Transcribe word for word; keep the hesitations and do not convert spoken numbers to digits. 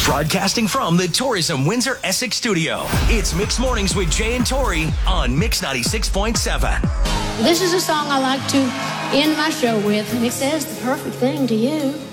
Broadcasting from the Tourism Windsor Essex studio, it's Mixed Mornings with Jay and Tori on Mix ninety-six point seven. This is a song I like to end my show with, and it says the perfect thing to you.